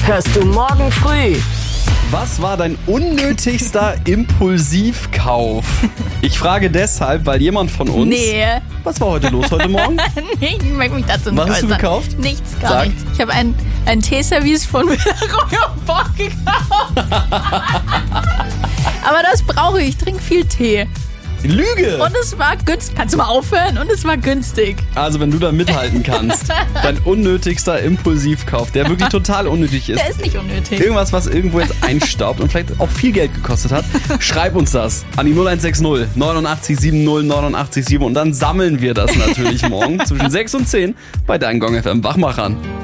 hörst du morgen früh. Was war dein unnötigster Impulsivkauf? Ich frage deshalb, weil jemand von uns... Nee. Was war heute los heute Morgen? Nee, ich mag mich dazu nicht Was hast du äußern. gekauft? Nichts, gar Sag. nichts. Ich habe ein Teeservice von Müller Bock gekauft. Aber das brauche ich. Ich trinke viel Tee. Lüge! Und es war günstig. Kannst du mal aufhören? Und es war günstig. Also wenn du da mithalten kannst, dein unnötigster Impulsivkauf, der wirklich total unnötig ist. Der ist nicht unnötig. Irgendwas, was irgendwo jetzt einstaubt und vielleicht auch viel Geld gekostet hat, schreib uns das an die 0160 89 70 89 7 und dann sammeln wir das natürlich morgen zwischen 6 und 10 bei deinen Gong FM Wachmachern.